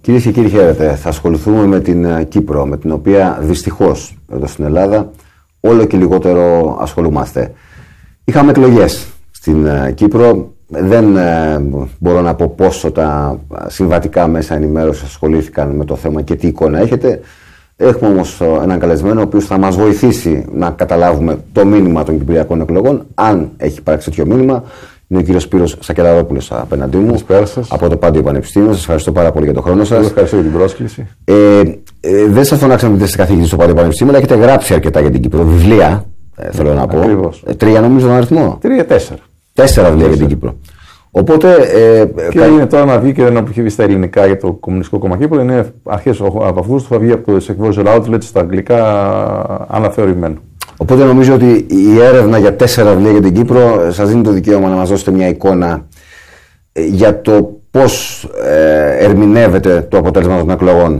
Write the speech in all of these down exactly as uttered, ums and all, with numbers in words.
Κυρίες και κύριοι, χαίρετε. Θα ασχοληθούμε με την Κύπρο, με την οποία δυστυχώς εδώ στην Ελλάδα όλο και λιγότερο ασχολούμαστε. Είχαμε εκλογές στην Κύπρο. Δεν ε, μπορώ να πω πόσο τα συμβατικά μέσα ενημέρωσης ασχολήθηκαν με το θέμα και τι εικόνα έχετε. Έχουμε όμως έναν καλεσμένο ο οποίος θα μας βοηθήσει να καταλάβουμε το μήνυμα των κυπριακών εκλογών, αν έχει υπάρξει τέτοιο μήνυμα. Είναι ο κύριος Σπύρος Σακελαρόπουλος απέναντί μου, από το Πάντιο Πανεπιστήμιο. Σας ευχαριστώ πάρα πολύ για τον χρόνο σας. Ευχαριστώ για την πρόσκληση. Ε, ε, δεν σας φωνάξαμε επειδή είστε καθηγητής στο Πάντιο Πανεπιστήμιο, αλλά έχετε γράψει αρκετά για την Κύπρο. Βιβλία, ε, θέλω να πω. Ακριβώς. Ε, τρία νομίζω τον αριθμό. Τρία, τέσσερα. Τέσσερα βιβλία για την Κύπρο. Οπότε. Ε, και κα... είναι τώρα να βγει και ένα που έχει βγει στα ελληνικά για το Κομμουνιστικό Κόμμα Κύπρο. Είναι αρχές από Αυγούστου, θα βγει από το Exposure Outlet στα αγγλικά αναθεωρημένο. Οπότε νομίζω ότι η έρευνα για τέσσερα βιβλία για την Κύπρο σας δίνει το δικαίωμα να μας δώσετε μια εικόνα για το πώς ε, ερμηνεύεται το αποτέλεσμα των εκλογών.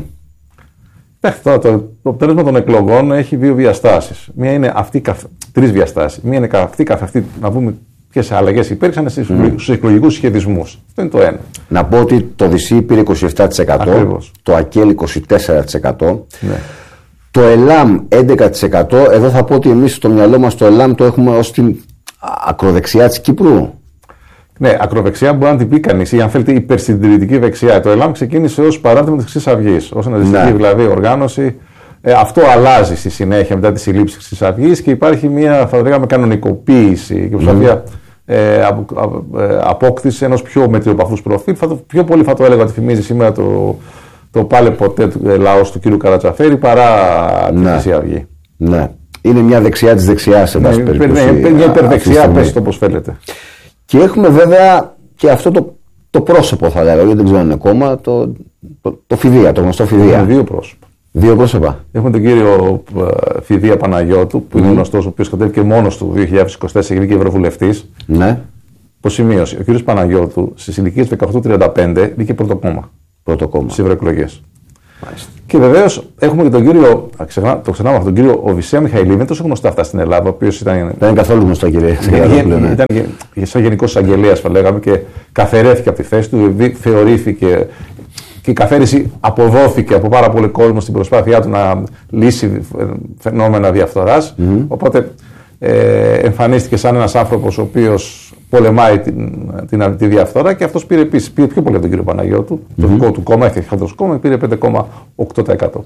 Τώρα, το, το αποτέλεσμα των εκλογών έχει δύο διαστάσεις. Μία είναι αυτή, τρεις διαστάσεις. Μία είναι αυτή καθ' αυτή, να πούμε ποιες αλλαγές υπήρξαν στους mm. εκλογικούς σχεδισμούς. Αυτό είναι το ένα. Να πω ότι το Δυσί πήρε είκοσι επτά τοις εκατό, ακριβώς. Το ΑΚΕΛ είκοσι τέσσερα τοις εκατό. Ναι. Το ΕΛΑΜ έντεκα τοις εκατό. Εδώ θα πω ότι εμείς στο μυαλό μας το ΕΛΑΜ το έχουμε ως την ακροδεξιά της Κύπρου. Ναι, ακροδεξιά μπορεί να την πει κανείς, ή αν θέλετε υπερσυντηρητική δεξιά. Το ΕΛΑΜ ξεκίνησε ως παράδειγμα της Χρυσής Αυγής, ως αναδυστική ναι. δηλαδή οργάνωση. Ε, αυτό αλλάζει στη συνέχεια μετά τη συλλήψη της Χρυσής Αυγής και υπάρχει μια, θα λέγαμε, κανονικοποίηση και προσπαθία mm. ε, απο, ε, απόκτηση ενός πιο μετριοπαθούς προφίλ. Θα το, πιο πολύ θα το έλεγα ότι θυμίζει σήμερα το. Το πάλε ποτέ λαός του κύριου Καρατσαφέρη παρά τη Χρυσή Αυγή. Ναι. Είναι μια δεξιά της δεξιάς, σε βάση περιπτώσει. Ναι, μια υπερδεξιά, πες το όπως θέλετε. Και έχουμε βέβαια και αυτό το, το πρόσωπο, θα λέγαμε, γιατί δεν ξέρω αν είναι κόμμα, το, το, το Φιδία, το γνωστό Φιδία. Είναι δύο πρόσωπα. Δύο πρόσωπα. Έχουμε τον κύριο Φιδία Παναγιώτου, που mm. είναι γνωστός, ο οποίος κατέβηκε μόνος του δύο χιλιάδες είκοσι τέσσερα και βγήκε ευρωβουλευτής. Ναι. Προσημείωση. Ο κύριος Παναγιώτου στις ηλικίες δεκαοκτώ τριάντα πέντε μπήκε πρώτο κόμμα. Πρώτο κόμμα. Στις ευρωεκλογές. Και βεβαίως έχουμε και τον κύριο, ξεχνά, το ξεχνάμε αυτό, τον κύριο Οβυσσέα Μιχαηλίδη, είναι τόσο γνωστά αυτά στην Ελλάδα, ο οποίος ήταν. Δεν είναι καθόλου γνωστό, κύριε. Ήταν σαν γενικός εισαγγελέας, θα λέγαμε, και καθαιρέθηκε από τη θέση του, θεωρήθηκε. Και η καθαίρεση αποδόθηκε από πάρα πολύ κόσμο στην προσπάθειά του να λύσει φαινόμενα διαφθοράς. Mm-hmm. Οπότε ε, εμφανίστηκε σαν ένας άνθρωπος ο οποίος πολεμάει την, την, τη διαφθορά και αυτός πήρε επίσης πήρε πιο πολύ από τον κύριο Παναγιώτου. Mm-hmm. Το δικό του κόμμα, έφτιαξε αυτό το κόμμα, πήρε πέντε κόμμα οκτώ τοις εκατό.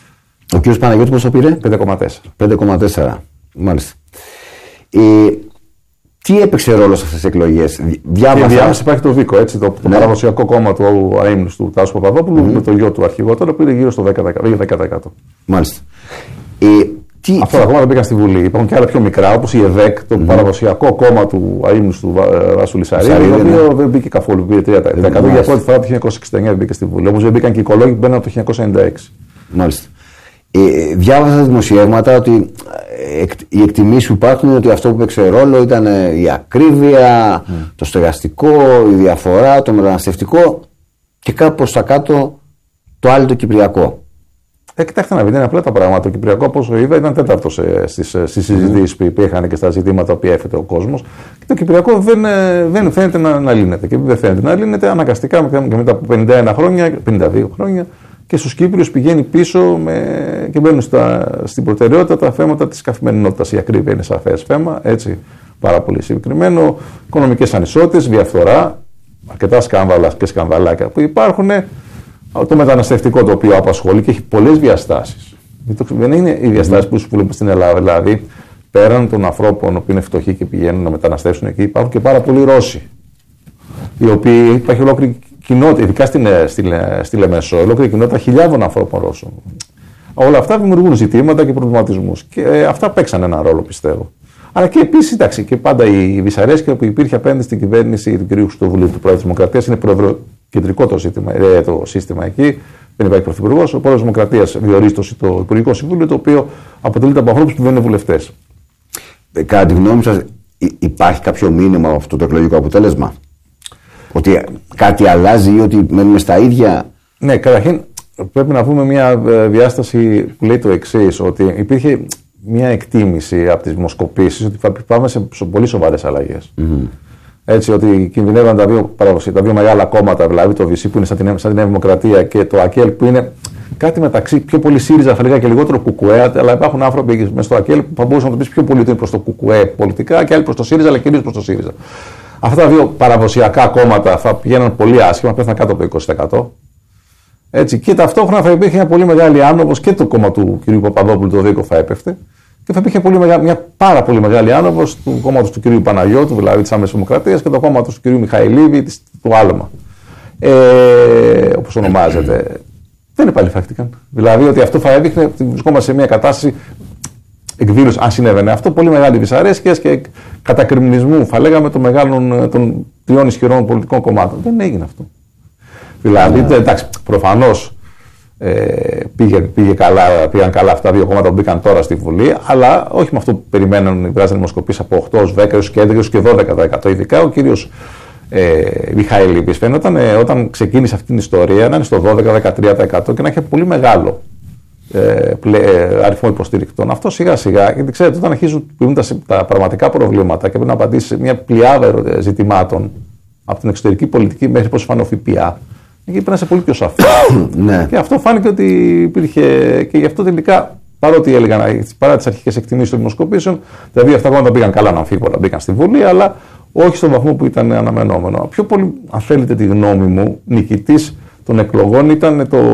Ο κύριος Παναγιώτου πόσο πήρε? πέντε κόμμα τέσσερα. πέντε κόμμα τέσσερα. Μάλιστα. Ε, τι έπαιξε ρόλο σε αυτές τις εκλογές? Διάβασα. Διάμεσα υπάρχει το Βίκο, έτσι, το, το ναι. παραδοσιακό κόμμα του αείμνους του Τάσου Παπαδόπουλου, mm-hmm. με το γιο του αρχηγό, τώρα πήρε γύρω στο δέκα τοις εκατό. Μάλιστα. Ε, τι, Αυτά τα κόμματα μπήκαν στη Βουλή. Υπάρχουν και άλλα πιο μικρά, όπως η ΕΔΕΚ, το mm-hmm. παραδοσιακό κόμμα του αείμνους του Βάσου Λυσαρίδη, το οποίο δεν μπήκε καθόλου, πήρε τρία τοις εκατό. Για πρώτη φορά το χίλια εννιακόσια εξήντα εννιά μπήκε στη Βουλή. Όμως δεν μπήκαν και οι οικολόγοι που μπαίνουν από το χίλια εννιακόσια ενενήντα έξι. Μάλιστα. Ε, διάβασα δημοσιεύματα ότι ε, οι εκτιμήσεις που υπάρχουν είναι ότι αυτό που παίξε ρόλο ήταν η ακρίβεια, mm. το στεγαστικό, η διαφορά, το μεταναστευτικό και κάπου προς τα κάτω το άλλο το κυπριακό. Ε, κοιτάξτε να δείτε, είναι απλά τα πράγματα. Το κυπριακό, όπως είδα, ήταν τέταρτο στις, στις συζητήσεις mm. που υπήρχαν και στα ζητήματα που έφερε ο κόσμος. Και το κυπριακό δεν, δεν φαίνεται να, να λύνεται. Και δεν φαίνεται να λύνεται αναγκαστικά και μετά από πενήντα ένα χρόνια, πενήντα δύο χρόνια. Και στους Κύπριους πηγαίνει πίσω με... και μπαίνουν στα... στην προτεραιότητα τα θέματα της καθημερινότητας. Η ακρίβεια είναι σαφές θέμα, έτσι, πάρα πολύ συγκεκριμένο. Οικονομικές ανισότητες, διαφθορά, αρκετά σκάνδαλα και σκανδαλάκια που υπάρχουν. Το μεταναστευτικό, το οποίο απασχολεί και έχει πολλές διαστάσεις. Δεν είναι οι διαστάσεις που βλέπουμε στην Ελλάδα. Δηλαδή, πέραν των ανθρώπων που είναι φτωχοί και πηγαίνουν να μεταναστεύσουν εκεί, υπάρχουν και πάρα πολλοί Ρώσοι. Οι οποίοι υπάρχει ολόκληρη κοινότητα, ειδικά στην, στη, στη Λεμεσό, ολόκληρη κοινότητα χιλιάδων ανθρώπων Ρώσων. Όλα αυτά δημιουργούν ζητήματα και προβληματισμούς. Και ε, αυτά παίξαν ένα ρόλο, πιστεύω. Αλλά και επίσης, εντάξει, και πάντα η δυσαρέσκεια που υπήρχε απέναντι στην κυβέρνηση του κ. Χριστοδουλίδη, του Πρόεδρου της Δημοκρατίας, είναι προεδροκεντρικό το, ε, το σύστημα εκεί. Δεν υπάρχει πρωθυπουργός. Ο Πρόεδρος της Δημοκρατίας διορίζει το, το Υπουργικό Συμβούλιο, το οποίο αποτελείται από ανθρώπους που δεν είναι βουλευτές. Ε, κατά τη γνώμη σας, υπάρχει κάποιο μήνυμα από αυτό το εκλογικό αποτέλεσμα? Ότι κάτι αλλάζει ή ότι μένουμε στα ίδια? Ναι, καταρχήν πρέπει να πούμε μια διάσταση που λέει το εξής, ότι υπήρχε μια εκτίμηση από τις δημοσκοπήσεις ότι θα πάμε σε πολύ σοβαρές αλλαγές. Mm-hmm. Έτσι, ότι κινδυνεύαν τα δύο, τα δύο μεγάλα κόμματα, δηλαδή το Β Σ που είναι σαν την, σαν την Νέα Δημοκρατία και το ΑΚΕΛ που είναι κάτι μεταξύ πιο πολύ ΣΥΡΙΖΑ, θα λέγα, και λιγότερο ΚΚΕ. Αλλά υπάρχουν άνθρωποι μέσα στο ΑΚΕΛ που θα μπορούσαν να το πει πιο πολύ ότι είναι προ το ΚΚΕ πολιτικά και άλλοι προ το ΣΥΡΙΖΑ, αλλά κυρίω προ το ΣΥΡΙΖΑ. Αυτά τα δύο παραδοσιακά κόμματα θα πηγαίναν πολύ άσχημα, πέθαν κάτω από το είκοσι τοις εκατό. Έτσι, και ταυτόχρονα θα υπήρχε μια πολύ μεγάλη άνοδος και το κόμμα του κ. Παπαδόπουλου, το ΔΥΚΟ, θα έπεφτε. Και θα υπήρχε πολύ μεγα... μια πάρα πολύ μεγάλη άνοδος του κόμματος του κ. Παναγιώτου, δηλαδή της Άμεσης Δημοκρατίας, και το κόμματος του κ. Μιχαηλίδη, του Άλωμα. Ε, όπως ονομάζεται. Δεν επαληθεύτηκαν. Δηλαδή ότι αυτό θα έδειχνε ότι βρισκόμαστε σε μια κατάσταση εκδήλωση, αν συνέβαινε αυτό, πολύ μεγάλη δυσαρέσκεια και κατακριμνισμού, θα λέγαμε, των μεγάλων, των τριών ισχυρών πολιτικών κομμάτων. Δεν έγινε αυτό. Δηλαδή, yeah. εντάξει, προφανώς ε, πήγε, πήγε καλά, πήγαν καλά αυτά τα δύο κόμματα που μπήκαν τώρα στη Βουλή, αλλά όχι με αυτό που περιμένουν οι πράσινοι δημοσκοπήσεις από οκτώ έως δέκα έως και έντεκα έως και δώδεκα τοις εκατό. Ειδικά ο κύριος ε, Μιχαηλίδης φαίνονταν ε, όταν ξεκίνησε αυτή την ιστορία να είναι στο δώδεκα με δεκατρία τοις εκατό και να έχει πολύ μεγάλο ε, πλε, ε, αριθμό υποστηρικτών. Αυτό σιγά σιγά, γιατί ξέρετε, όταν αρχίζουν τα, τα πραγματικά προβλήματα και πρέπει να απαντήσει σε μια πλειάδα ζητημάτων από την εξωτερική πολιτική μέχρι πώς φάνε ο ΦΠΑ. Εκεί πρέπει να είσαι πολύ πιο σαφή. Ναι. Και αυτό φάνηκε ότι υπήρχε. Και γι' αυτό τελικά, παρότι έλεγαν παρά τις αρχικές εκτιμήσεις των δημοσκοπήσεων, δηλαδή αυτά κόμματα πήγαν καλά, αναμφίβολα, μπήκαν στη Βουλή, αλλά όχι στον βαθμό που ήταν αναμενόμενο. Πιο πολύ, αν θέλετε τη γνώμη μου, νικητής των εκλογών ήταν το,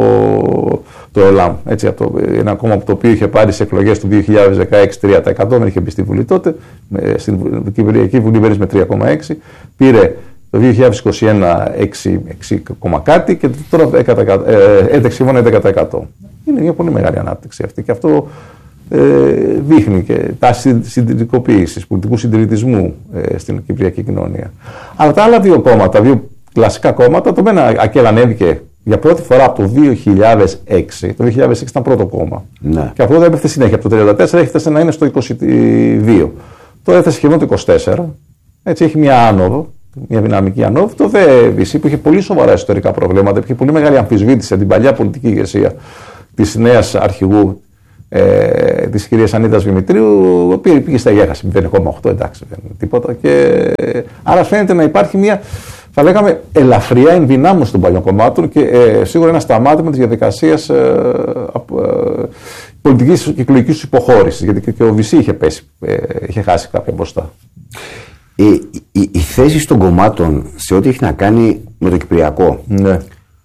το ΕΛΑΜ. Έτσι, από το, ένα κόμμα που το οποίο είχε πάρει σε εκλογές του δύο χιλιάδες δεκαέξι τρία τοις εκατό, δεν είχε μπει στη Βουλή τότε, στην Κυπριακή Βουλή πέρυσι με τρία κόμμα έξι, πήρε το δύο χιλιάδες είκοσι ένα έξι κάτι και τώρα έντεξη μόνο έντεκα τοις εκατό. Είναι μια πολύ μεγάλη ανάπτυξη αυτή και αυτό ε, δείχνει και τάση συντηρητικοποίησης, πολιτικού συντηρητισμού ε, στην κυπριακή κοινωνία. Αλλά τα άλλα δύο κόμματα, δύο κλασικά κόμματα, το ένα ΑΚΕΛ ανέβηκε για πρώτη φορά από το δύο χιλιάδες έξι. Το δύο χιλιάδες έξι ήταν πρώτο κόμμα. Ναι. Και αυτό δεν έπεφτε συνέχεια. Από το τριάντα τέσσερα έχει φτάσει να είναι στο είκοσι δύο. Τώρα έφτασε σχεδόν το είκοσι τέσσερα. Έτσι έχει μια άνοδο. Μια δυναμική ανώδου. Το ΔΕΒΙΣ που είχε πολύ σοβαρά ιστορικά προβλήματα, είχε πολύ μεγάλη αμφισβήτηση από την παλιά πολιτική ηγεσία της νέας αρχηγού ε, της κυρίας Ανίτας Δημητρίου, πήγε, πήγε στα γέχαση μηδέν κόμμα οκτώ, εντάξει, δεν είναι τίποτα. Και, ε, άρα φαίνεται να υπάρχει μια, θα λέγαμε, ελαφριά ενδυνάμωση των παλιών κομμάτων και ε, σίγουρα ένα σταμάτημα της διαδικασίας ε, ε, πολιτικής και εκλογικής τους υποχώρησης, γιατί και, και ο Β Σ είχε πέσει, ε, είχε χάσει κάποια μπροστά. Οι, οι, οι θέσεις των κομμάτων σε ό,τι έχει να κάνει με το Κυπριακό, ναι,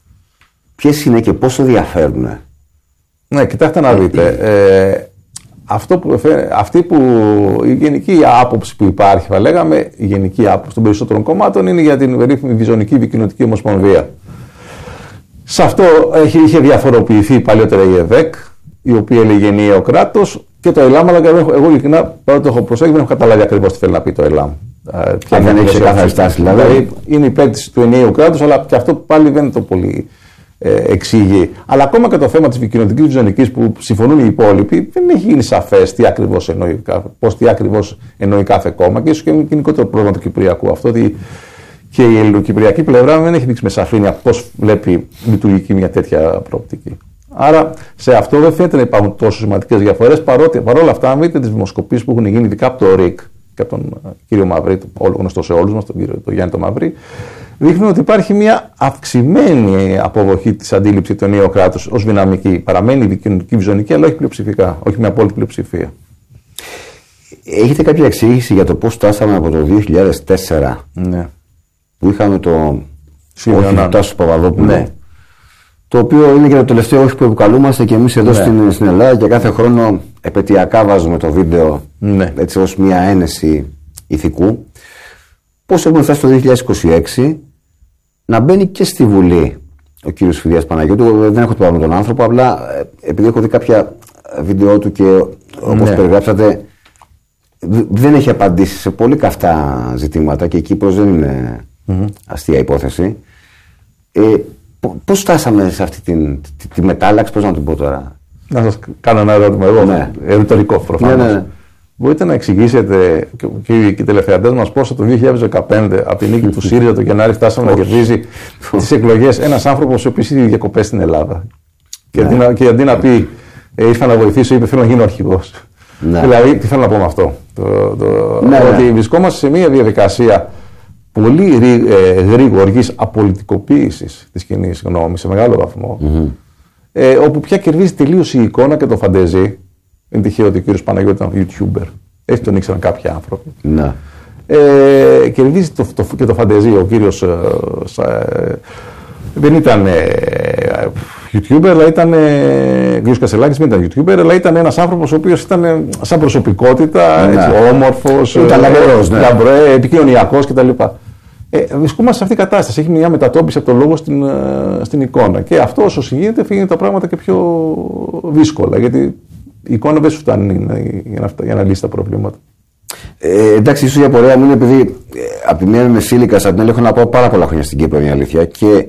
ποιες είναι και πόσο διαφέρουν? Ναι, κοιτάξτε να δείτε. Ε, αυτό που, αυτή που, η γενική άποψη που υπάρχει, θα λέγαμε, η γενική άποψη των περισσότερων κομμάτων είναι για την περίφημη Διζωνική Δικοινοτική Ομοσπονδία. Σε αυτό έχει, είχε διαφοροποιηθεί παλιότερα η ΕΔΕΚ, η οποία έλεγε ενιαίο κράτος, και το ΕΛΑΜ, αλλά εγώ ειλικρινά, παρότι το έχω προσέξει, δεν έχω καταλάβει ακριβώς τι θέλει να πει το ΕΛΑΜ. Αν δεν έχει ξεκάθαρη στάση, δηλαδή. δηλαδή. Είναι υπέρ του ενιαίου κράτους, αλλά και αυτό πάλι δεν είναι το πολύ ε, εξηγεί. Αλλά ακόμα και το θέμα της κοινωνικής διζωνικής που συμφωνούν οι υπόλοιποι, δεν έχει γίνει σαφές τι ακριβώς εννοεί, πώς, τι ακριβώς εννοεί κάθε κόμμα. Και ίσως και είναι γενικότερο πρόβλημα του Κυπριακού. Αυτό ότι και η ελληνοκυπριακή πλευρά δεν έχει δείξει με σαφήνεια πώς βλέπει λειτουργική μια τέτοια προοπτική. Άρα σε αυτό δεν φαίνεται να υπάρχουν τόσο σημαντικές διαφορές, παρόλα αυτά, αν δείτε τις δημοσκοπήσεις που έχουν γίνει, ειδικά από το ΡΙΚ και από τον κύριο Μαυρί, όλο γνωστό σε όλους μας, τον κύριο τον Γιάννη τον Μαυρί, δείχνουν ότι υπάρχει μια αυξημένη αποδοχή της αντίληψης του ενιαίου κράτους ως δυναμική. Παραμένει η δικαιωτική βιζονική, αλλά όχι πλειοψηφικά, όχι με απόλυτη πλειοψηφία. Έχετε κάποια εξήγηση για το πώς φτάσαμε από το δύο χιλιάδες τέσσερα, ναι, που είχαμε το όχι του Τάσου Παπαδόπουλου, ναι, το οποίο είναι και το τελευταίο όχι που επικαλούμαστε και εμείς εδώ, ναι, στην, στην Ελλάδα, και κάθε χρόνο επαιτειακά βάζουμε το βίντεο, ναι, έτσι ως μια ένεση ηθικού. Πώς έχουμε φτάσει το δύο χιλιάδες είκοσι έξι να μπαίνει και στη Βουλή ο κύριος Φιδίας Παναγιώτου? Δεν έχω το πράγμα με τον άνθρωπο, απλά επειδή έχω δει κάποια βίντεο του και όπως, ναι, περιγράψατε, δεν έχει απαντήσει σε πολύ καυτά ζητήματα και η Κύπρος δεν είναι mm-hmm. αστεία υπόθεση. Ε, Πώς φτάσαμε σε αυτή την, τη, τη μετάλλαξη, πώς να το πω τώρα? Να σας κάνω ένα ερώτημα εγώ, ναι, ρητορικό προφανώς. Ναι, ναι. Μπορείτε να εξηγήσετε και οι τηλεθεατές μας πώς το δύο χιλιάδες δεκαπέντε από την νίκη του ΣΥΡΙΖΑ το Γενάρη φτάσαμε να κερδίζει τις εκλογές ένας άνθρωπος ο οποίος είχε διακοπές στην Ελλάδα. Και, ναι, αντί, και αντί να πει ε, ήρθα να βοηθήσω, είπε θέλω να γίνω αρχηγός. Ναι. Δηλαδή, τι θέλω να πω με αυτό? Το, το, ναι, ότι ναι. βρισκόμαστε σε μια διαδικασία πολύ ε, γρήγορης απολιτικοποίησης της κοινής γνώμης σε μεγάλο βαθμό, mm-hmm. ε, όπου πια κερδίζει τελείως η εικόνα και το φαντεζή. Είναι τυχαίο ότι ο κύριος Παναγιώτης ήταν YouTuber. Έτσι τον ήξεραν κάποιοι άνθρωποι. Ναι. Ε, κερδίζει το, το, και το φαντεζή. Ο κύριος ε, ε, δεν ήταν ε, YouTuber, αλλά ήταν. Ε, ο κύριος Κασελάκης δεν ήταν YouTuber, αλλά ήταν ένας άνθρωπος ο οποίος ήταν ε, σαν προσωπικότητα, ναι. έτσι, όμορφος, ήταν λαμπερός, ναι. λαμπρέ, επικοινωνιακός κτλ. Ε, βρισκόμαστε σε αυτή την κατάσταση. Έχει μια μετατόπιση από τον λόγο στην, στην εικόνα. Και αυτό όσο γίνεται, φύγει τα πράγματα και πιο δύσκολα. Γιατί η εικόνα δεν σου φτάνει για να, για να λύσει τα προβλήματα. Ε, εντάξει, ίσως η απορία μου είναι επειδή ε, από τη μία είμαι Σίλικας, από την άλλη έχω να πάω πάρα πολλά χρόνια στην Κύπρο, είναι η αλήθεια. Και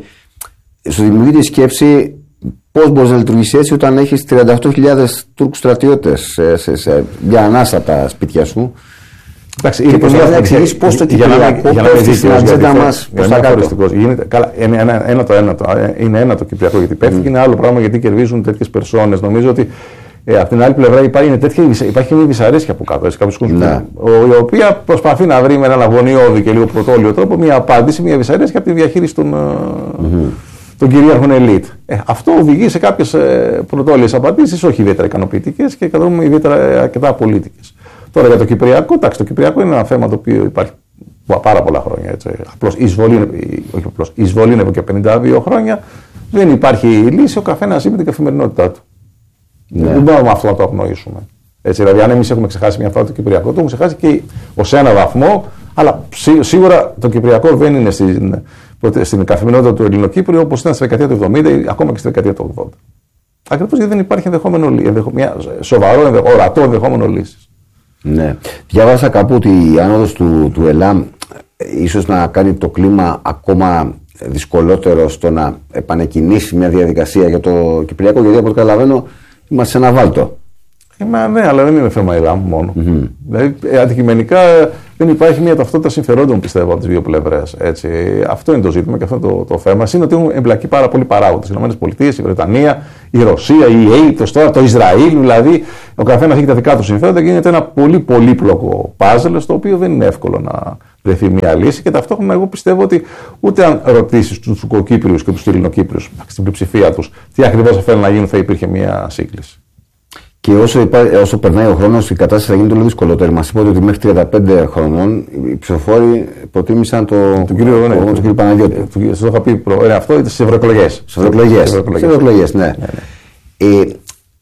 σου δημιουργεί τη σκέψη πώς μπορείς να λειτουργήσεις έτσι όταν έχεις τριάντα οκτώ χιλιάδες Τούρκους στρατιώτες σε, σε, σε, για ανάσα από τα σπίτια σου. Εντάξει, και προσπαθεί να εξηγήσει πώς το Κυπριακό πέφτει στην ατζέντα μας προς τα κάτω. Είναι ένα, ένα, το ένα, είναι ένα το Κυπριακό γιατί πέφτει, mm. είναι άλλο πράγμα γιατί κερδίζουν τέτοιες περσόνες. Νομίζω ότι ε, από την άλλη πλευρά υπάρχει, τέτοια, υπάρχει μια δυσαρέσκεια από κάτω. Ναι. Η οποία προσπαθεί να βρει με έναν αγωνιώδη και λίγο πρωτόλιο τρόπο μια απάντηση, μια δυσαρέσκεια από τη διαχείριση των, mm-hmm. των κυρίαρχων ελίτ. Ε, αυτό οδηγεί σε κάποιες ε, πρωτόλιες απαντήσεις, όχι ιδιαίτερα ικανοποιητικές και κατά μου ιδιαίτερα αρκετά απολύτικες. Τώρα για το Κυπριακό, εντάξει, το Κυπριακό είναι ένα θέμα το οποίο υπάρχει πάρα πολλά χρόνια. Έτσι. Απλώς η εισβολή είναι, όχι απλώς, η εισβολή είναι από και πενήντα δύο χρόνια. Δεν υπάρχει λύση, ο καθένας ζει με την καθημερινότητά του. Ναι. Δεν μπορούμε αυτό να το αγνοήσουμε. Έτσι, δηλαδή, αν εμείς έχουμε ξεχάσει μια φορά το Κυπριακό, το έχουμε ξεχάσει και ως ένα βαθμό, αλλά σί, σίγουρα το Κυπριακό δεν είναι στην, στην καθημερινότητα του Ελληνοκύπριου όπως ήταν στη δεκαετία του εβδομήντα ή ακόμα και στη δεκαετία του ογδόντα. Ακριβώς γιατί δεν υπάρχει ενδεχόμενο, ενδεχο, μια σοβαρό, ενδεχο, ορατό ενδεχόμενο λύσης. Ναι. Διάβασα κάπου ότι η άνοδος του, του ΕΛΑΜ ίσως να κάνει το κλίμα ακόμα δυσκολότερο στο να επανεκκινήσει μια διαδικασία για το Κυπριακό, γιατί από ό,τι καταλαβαίνω είμαστε σε ένα βάλτο. Ε, μα, ναι, αλλά δεν είναι θέμα ΕΛΑΜ μόνο. Mm-hmm. Δηλαδή, αντικειμενικά δεν υπάρχει μια ταυτότητα συμφερόντων, πιστεύω, από τις δύο πλευρές. Αυτό είναι το ζήτημα και αυτό είναι το, το θέμα. Είναι ότι έχουν εμπλακεί πάρα πολλοί παράγοντες. Οι ΗΠΑ, η Βρετανία, η Ρωσία, η Αίγυπτος, τώρα το Ισραήλ. Δηλαδή, ο καθένας έχει τα δικά του συμφέροντα και γίνεται ένα πολύ πολύπλοκο πάζλ, στο οποίο δεν είναι εύκολο να βρεθεί μια λύση. Και ταυτόχρονα, εγώ πιστεύω ότι ούτε αν ρωτήσεις τους Τουρκοκύπριους και τους Ελληνοκύπριους, στην πλειοψηφία τους, τι ακριβώς θέλουν να γίνουν, θα υπήρχε μια σύγκληση. Και όσο, υπά... όσο περνάει ο χρόνος, η κατάσταση θα γίνει όλο δυσκολότερη. Μας είπατε ότι μέχρι τριάντα πέντε χρονών οι ψηφοφόροι προτίμησαν το... τον κύριο, ναι, το... κύριο Παναγιώτη. Σας το είχα πει προ... ε, αυτό ήταν στις ευρωεκλογές. Στις ευρωεκλογές, ναι. ναι, ναι. Ε,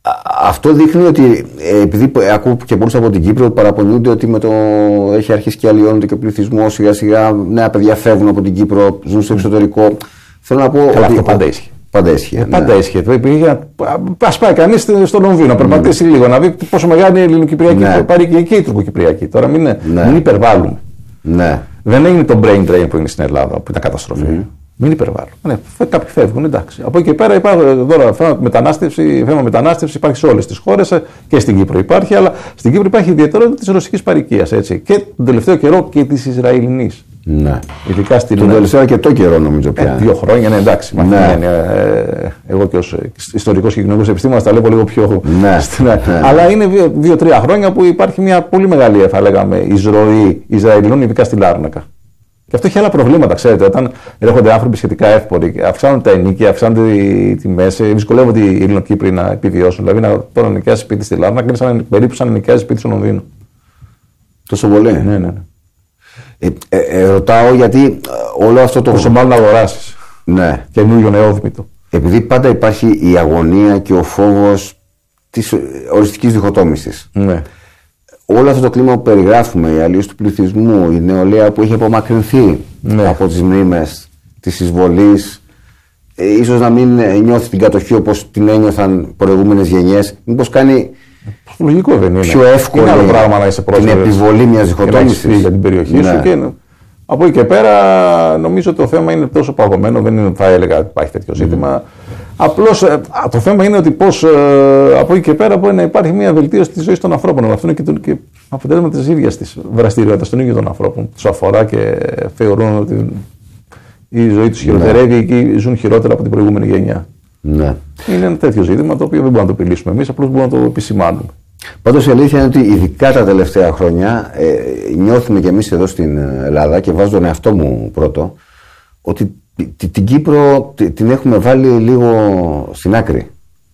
αυτό δείχνει ότι, ε, επειδή ακούω και πολλούς από την Κύπρο παραπονιούνται ότι με το έχει αρχίσει και αλλοιώνεται και ο πληθυσμός, σιγά σιγά νέα παιδιά φεύγουν από την Κύπρο, ζουν στο εξωτερικό. Θέλω να πω Καλά, ότι... αυτό πάντα ίσχυε. Πάντα ίσχυε. Ε, πάντα ναι. ίσχυε. Α πάει κανείς στο Λονδίνο, να περπατήσει mm. λίγο, να δει πόσο μεγάλη είναι η Ελληνοκυπριακή ναι. πάρει και η Τουρκοκυπριακή. Τώρα μην, ναι. μην υπερβάλλουμε. Ναι. Δεν έγινε το brain drain που είναι στην Ελλάδα, που ήταν καταστροφή. Mm. Μην υπερβάλλουμε. Ναι, κάποιοι φεύγουν, εντάξει. Από εκεί και πέρα υπάρχει τώρα θέμα μετανάστευση, θέμα μετανάστευση υπάρχει σε όλες τις χώρες και στην Κύπρο υπάρχει, αλλά στην Κύπρο υπάρχει ιδιαιτερότητα της ρωσικής παροικίας. Και τον τελευταίο καιρό και της Ισραηλινής. Ναι. Ειδικά στην τον τελευταίο αρκετό καιρό νομίζω πια. Ε, δύο χρόνια, ναι, εντάξει. Ναι. Ναι, ε, εγώ και ως ιστορικός και κοινωνικός επιστήμονας τα λέω λίγο πιο. Ναι. Στην, ναι. Αλλά είναι δύο-τρία χρόνια που υπάρχει μια πολύ μεγάλη, θα λέγαμε, εισρωή Ισραηλινών, ειδικά στη Λάρνακα. Και αυτό έχει άλλα προβλήματα, ξέρετε. Όταν έρχονται άνθρωποι σχετικά εύποροι, αυξάνονται τα ενοίκια, αυξάνονται οι τιμές, δυσκολεύονται οι Ελληνοκύπροι να επιβιώσουν. Δηλαδή, να τώρα νοικιάσει σπίτι στη Λάρνακα είναι σαν, περίπου σαν να νοικιάζει σπίτι στο Λονδίνο. Τόσο πολύ. Ναι, ναι, ναι. Ε, ε, ε, ρωτάω γιατί όλο αυτό το. Όσο μάλλον να αγοράσεις. Ναι. Καινούριο νεόδμητο. Επειδή πάντα υπάρχει η αγωνία και ο φόβος της οριστικής διχοτόμησης. Ναι. Όλο αυτό το κλίμα που περιγράφουμε, η αλλίωση του πληθυσμού, η νεολαία που έχει απομακρυνθεί ναι. από τις μνήμες της εισβολής, ε, ίσως να μην νιώθει την κατοχή όπως την ένιωθαν προηγούμενες γενιές, μήπως κάνει. Λογικό δεν είναι. Πιο εύκολο είναι άλλο πράγμα να είσαι την επιβολή μιας διχοτόμησης για την περιοχή ναι. σου. Και από εκεί και πέρα νομίζω το θέμα είναι τόσο παγωμένο, δεν είναι, θα έλεγα ότι υπάρχει τέτοιο ζήτημα. Mm. Απλώς το θέμα είναι ότι πώς από εκεί και πέρα μπορεί να υπάρχει μια βελτίωση της ζωής των ανθρώπων. Αυτό είναι και, το, και αποτέλεσμα της ίδιας της δραστηριότητας των ίδιων των ανθρώπων. Τους αφορά και θεωρούν ότι η ζωή τους χειροτερεύει ναι. και ζουν χειρότερα από την προηγούμενη γενιά. Ναι. Είναι ένα τέτοιο ζήτημα το οποίο δεν μπορούμε να το επιλύσουμε εμείς, απλώς μπορούμε να το επισημάνουμε. Πάντως η αλήθεια είναι ότι ειδικά τα τελευταία χρόνια ε, νιώθουμε κι εμείς εδώ στην Ελλάδα, και βάζω τον εαυτό μου πρώτο, ότι την Κύπρο την έχουμε βάλει λίγο στην άκρη.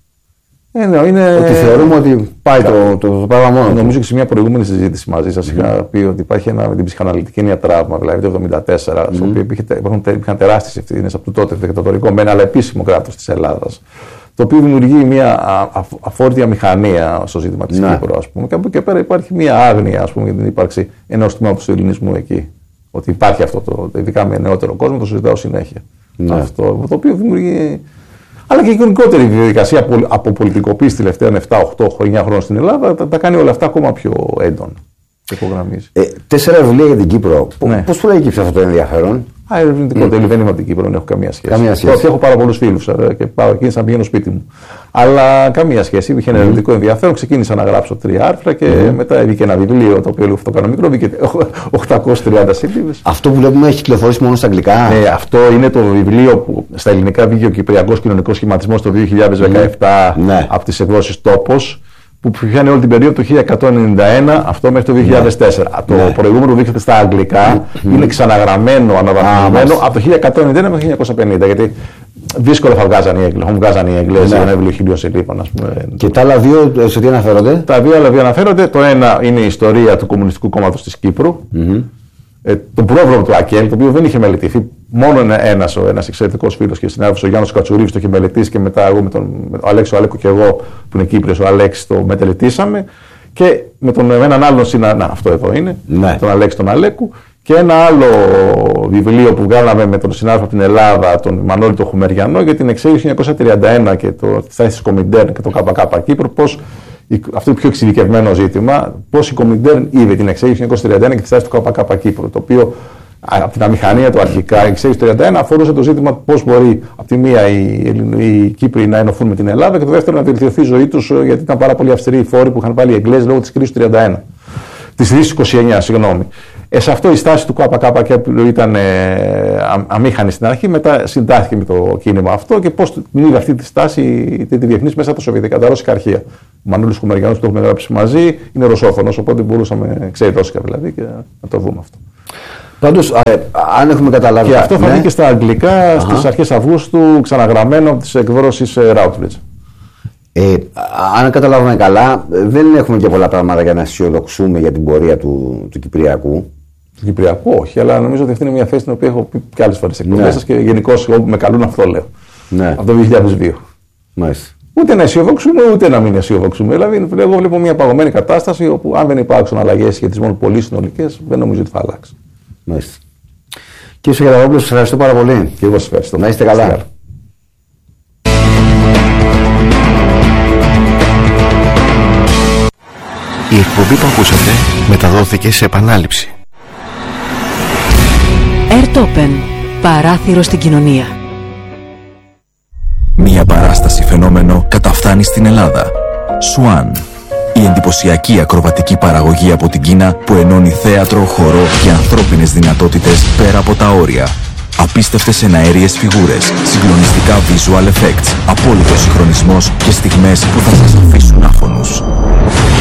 Ε, ναι, είναι... Ότι θεωρούμε ότι πάει Κα... το, το, το πράγμα μόνο. Νομίζω και σε μια προηγούμενη συζήτηση μαζί σας mm. είχα πει ότι υπάρχει ένα με την ψυχαναλυτική έννοια τραύμα, δηλαδή το εβδομήντα τέσσερα, mm. στο οποίο υπήρχαν τεράστιες ευθύνες από το τότε δικτατορικό μεν, αλλά επίσημο κράτος της Ελλάδας. Το οποίο δημιουργεί μια αφόρητη αμηχανία στο ζήτημα της ναι. Κύπρου, ας πούμε. Και από εκεί και πέρα υπάρχει μια άγνοια, ας πούμε, για την ύπαρξη ενός τμήματος του ελληνισμού εκεί. Ότι υπάρχει αυτό, το, ειδικά με νεότερο κόσμο, το συζητάω συνέχεια. Ναι. Αυτό το οποίο δημιουργεί. Αλλά και η γενικότερη διαδικασία από πολιτικοποίηση τελευταίων επτά οκτώ εννιά χρόνων στην Ελλάδα τα, τα κάνει όλα αυτά ακόμα πιο έντονα. Ε, τέσσερα βιβλία για την Κύπρο. Ναι. Πώς προέκυψε αυτό το ενδιαφέρον? Α, ερευνητικό. Mm. Δεν είμαι από την Κύπρο, δεν έχω καμία σχέση. Καμία σχέση. Τώρα, έχω πάρα πολλούς φίλους και πάω εκεί σαν πηγαίνω σπίτι μου. Αλλά καμία σχέση. Είχε ένα mm. ερευνητικό ενδιαφέρον. Ξεκίνησα να γράψω τρία άρθρα και mm. μετά έβγαινε ένα βιβλίο το οποίο λίγο αυτό το κάνω μικρό. Βγήκε οκτακόσιες τριάντα σελίδες. Αυτό που βλέπουμε έχει κυκλοφορήσει μόνο στα αγγλικά. Ναι, αυτό είναι το βιβλίο που στα ελληνικά βγήκε ο Κυπριακός Κοινωνικός Σχηματισμός το δύο χιλιάδες δεκαεπτά mm. ναι. από τις εκδόσεις Τόπος, που πιάνει όλη την περίοδο το χίλια εκατόν ενενήντα ένα, αυτό μέχρι το δύο χιλιάδες τέσσερα. Ναι. Το ναι. προηγούμενο που δείχνεται στα αγγλικά mm. είναι ξαναγραμμένο, αναβαθμισμένο από το χίλια εκατόν ενενήντα ένα μέχρι το χίλια εννιακόσια πενήντα. Γιατί δύσκολα θα βγάζαν οι Έγγλες. Βγάζαν οι Έγγλες ναι. ένα βιβλίο χίλιων σελίδων, ας πούμε. Και τα άλλα δύο σε τι αναφέρονται? Τα δύο άλλα δύο αναφέρονται. Το ένα είναι η ιστορία του Κομμουνιστικού Κόμματος της Κύπρου. Mm-hmm. Ε, το πρόγραμμα του ΑΚΕΛ, το οποίο δεν είχε μελετηθεί. Μόνο ένας ένας εξαιρετικός φίλος και συνάδελφος, ο Γιάννος Κατσουρίβης, το είχε μελετήσει, και μετά εγώ με τον με τον Αλέξη ο Αλέκο και εγώ, που είναι Κύπριος, ο Αλέξης, το μελετήσαμε. Και με, τον, με έναν άλλον συνάδελφο, αυτό εδώ είναι, ναι. τον Αλέξη τον Αλέκου, και ένα άλλο βιβλίο που βγάλαμε με τον συνάδελφο από την Ελλάδα, τον Μανώλη τον Χουμεριανό, για την εξέλιξη του χίλια εννιακόσια τριάντα ένα και το θέση της Κομιντέρν και το ΚΚ Κύπρο, πώς. Αυτό το πιο εξειδικευμένο ζήτημα, πώς η Κομιντέρν είδε την εξέλιξη του χίλια εννιακόσια τριάντα ένα και τη στάση του ΚΚ Κύπρου. Το οποίο από την αμηχανία του αρχικά, η εξέλιξη του τριάντα ένα αφορούσε το ζήτημα πώς μπορεί από τη μία οι, οι Κύπροι να ενωθούν με την Ελλάδα, και το δεύτερο να βελτιωθεί η ζωή τους, γιατί ήταν πάρα πολύ αυστηροί οι φόροι που είχαν βάλει οι Εγγλέζοι λόγω της κρίσης του τριάντα ένα. Της κρίσης του είκοσι εννιά, συγγνώμη. Ε, σε αυτό η στάση του ΚΚ ήταν ε, αμήχανη στην αρχή, μετά συντάχθηκε με το κίνημα αυτό, και πώς την είδε αυτή τη στάση τη, τη διεθνής μέσα από τα Σοβιετικά, τα ρώσικα αρχεία. Ο Μανώλης Χουμεριανός, που το έχουμε γράψει μαζί, είναι Ρωσόφωνος, οπότε μπορούσαμε, ξέρει ρώσικα δηλαδή, και να το δούμε αυτό. Πάντως, ε, αν έχουμε καταλάβει. Και αυτό θα βγει ναι. και στα αγγλικά στις αρχές Αυγούστου, ξαναγραμμένο από τις εκδόσεις Routledge. Ε, αν καταλάβουμε καλά, δεν έχουμε και πολλά πράγματα για να αισιοδοξούμε για την πορεία του, του Κυπριακού. Του Κυπριακού, όχι, αλλά νομίζω ότι αυτή είναι μια θέση την οποία έχω πει και άλλες φορές εκπομπές ναι. σας, και γενικώς με καλούν αυτό λέω. Ναι. Από το δύο χιλιάδες δύο. Μάλιστα. Ούτε να αισιοδοξούμε, ούτε να μην αισιοδοξούμε. Δηλαδή, εγώ βλέπω μια παγωμένη κατάσταση όπου αν δεν υπάρξουν αλλαγές σχετισμών πολύ συνολικές, δεν νομίζω ότι θα αλλάξει. Μάλιστα. Κύριε Σογιαδαρόπουλο, σας ευχαριστώ πάρα πολύ. Και εγώ σας ευχαριστώ. Να είστε καλά. Η εκπομπή που ακούσατε μεταδόθηκε σε επανάληψη. Airtopen. Παράθυρο στην κοινωνία. Μία παράσταση φαινόμενο καταφθάνει στην Ελλάδα. Swan. Η εντυπωσιακή ακροβατική παραγωγή από την Κίνα που ενώνει θέατρο, χορό και ανθρώπινες δυνατότητες πέρα από τα όρια. Απίστευτες εναέριες φιγούρες, συγκλονιστικά visual effects, απόλυτος συγχρονισμός και στιγμές που θα σας αφήσουν άφωνους.